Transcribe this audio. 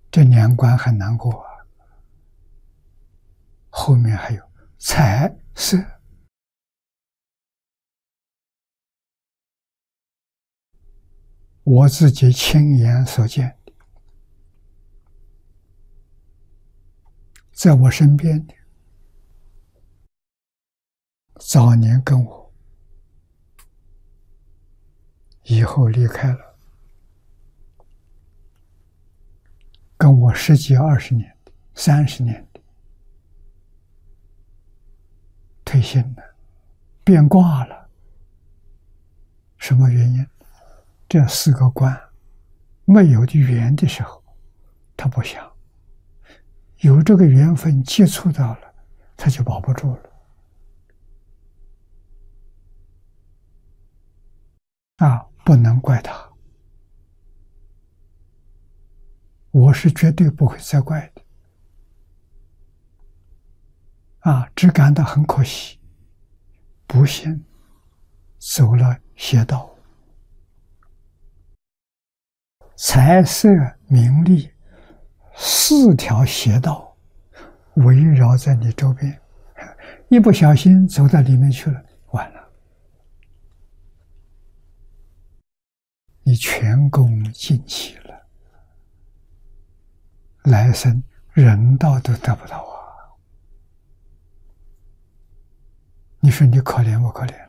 这两关很难过啊。后面还有财色，我自己亲眼所见的，在我身边的，早年跟我，以后离开了，跟我10几20年的、30年的，退心了，变卦了。什么原因？这4个关没有的缘的时候，他不想；有这个缘分接触到了，他就保不住了。不能怪他，我是绝对不会再怪的。只感到很可惜，不幸走了邪道。财色名利4条邪道围绕在你周边，一不小心走到里面去了，完了，你全功尽弃了，来生人道都得不到啊！你说你可怜不可怜？